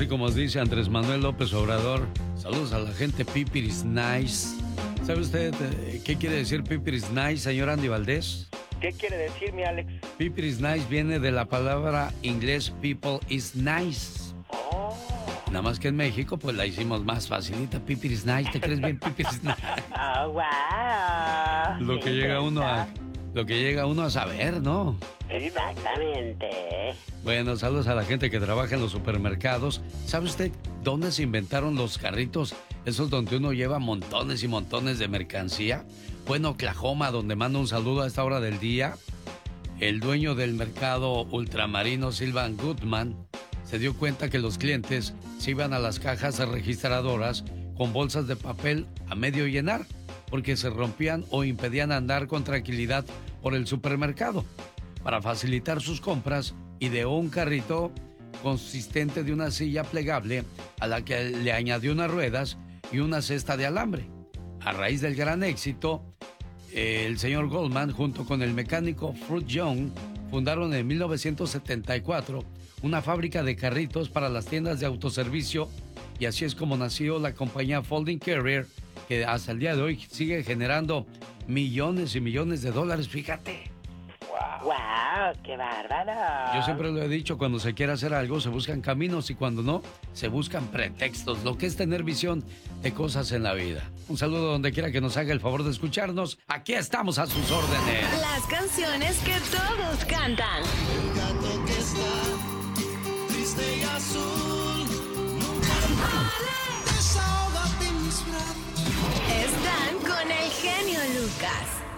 como dice Andrés Manuel López Obrador, saludos a la gente Pipiris Nice. ¿Sabe usted qué quiere decir Pipiris Nice, señor Andy Valdés? ¿Qué quiere decir, mi Alex? Pipiris Nice viene de la palabra inglés people is nice. Oh. Nada más que en México, pues la hicimos más facilita. Pipiris Nice, ¿te crees bien Pipiris Nice? Oh, wow. Lo que llega uno a saber, ¿no? Exactamente. Bueno, saludos a la gente que trabaja en los supermercados. ¿Sabe usted dónde se inventaron los carritos? Esos donde uno lleva montones y montones de mercancía. Fue en Oklahoma, donde manda un saludo a esta hora del día. El dueño del mercado ultramarino, Sylvan Goodman, se dio cuenta que los clientes se iban a las cajas registradoras con bolsas de papel a medio llenar, porque se rompían o impedían andar con tranquilidad por el supermercado. Para facilitar sus compras, ideó un carrito consistente de una silla plegable a la que le añadió unas ruedas y una cesta de alambre. A raíz del gran éxito, el señor Goldman, junto con el mecánico Fruit Young, fundaron en 1974 una fábrica de carritos para las tiendas de autoservicio, y así es como nació la compañía Folding Carrier, que hasta el día de hoy sigue generando millones y millones de dólares, fíjate. ¡Wow! ¡Qué bárbaro! Yo siempre lo he dicho, cuando se quiere hacer algo se buscan caminos y cuando no, se buscan pretextos, lo que es tener visión de cosas en la vida. Un saludo donde quiera que nos haga el favor de escucharnos. Aquí estamos a sus órdenes. Las canciones que todos cantan. El gato que está triste y azul nunca desahógate en mis brazos. Están con el genio Lucas.